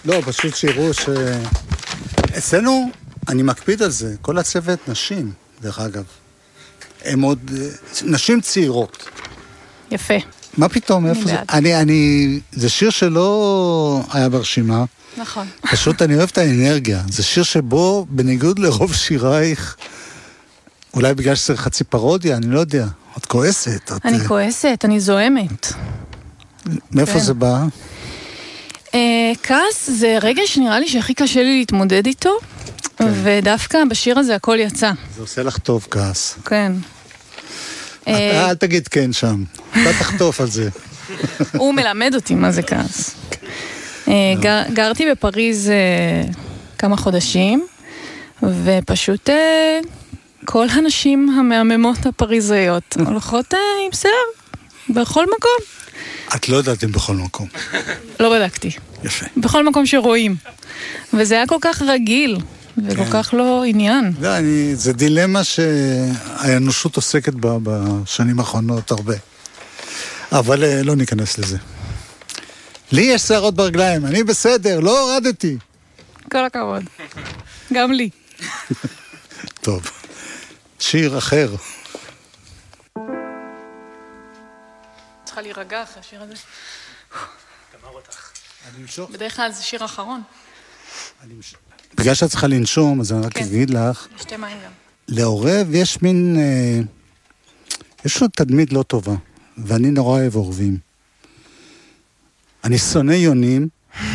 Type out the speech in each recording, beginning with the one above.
לא, פשוט שיראו אצלנו, אני מקפיד על זה, כל הצוות נשים, דרך אגב. הם עוד נשים צעירות. יפה. מה פתאום, איפה זה? זה שיר שלא היה ברשימה. נכון. פשוט אני אוהב את האנרגיה. זה שיר שבו, בניגוד לרוב שירייך, אולי בגלל שזה חצי פרודיה, אני לא יודע. את כועסת. אני כועסת, אני זוהמת. מאיפה זה בא? כעס זה רגע שנראה לי שהכי קשה לי להתמודד איתו, ודווקא בשיר הזה הכל יצא. זה עושה לך טוב, כעס. כן. אל תגיד כן שם. אתה תחטוף על זה. הוא מלמד אותי מה זה כעס. גרתי בפריז כמה חודשים, ופשוט כל הנשים המהממות הפריזאיות הולכות עם שיער בכל מקום. את לא יודעת אם בכל מקום. לא בדקתי. יפה. בכל מקום שרואים. וזה היה כל כך רגיל, וכל כך לא עניין. זה דילמה שהאנושות עוסקת בה בשנים האחרונות הרבה. אבל לא ניכנס לזה. לי יש שערות ברגליים, אני בסדר, לא הורדתי. כל הכבוד. גם לי. טוב. שיר אחר. צריכה להירגע אחרי השיר הזה. תמר אותך. בדרך כלל זה שיר אחרון. בגלל שאת צריכה לנשום, אז אני רק אגיד לך. שתי מים גם. לעורב יש מין, יש לו תדמית לא טובה, ואני נורא אוהב עורבים. אני שונא יונים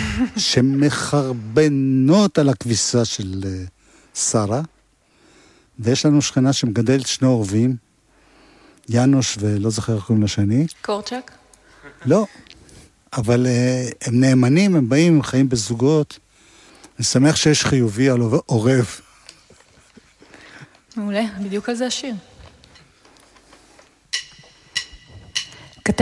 שמחרבנות על הכביסה של שרה, ויש לנו שכנה שמגדלת שני עורבים, ינוש ולא זוכר איך קוראים לשני. קורצ'ק? לא, אבל הם נאמנים, הם באים, הם חיים בזוגות. אני שמח שיש חיובי על עורב. מעולה, בדיוק על זה השיר.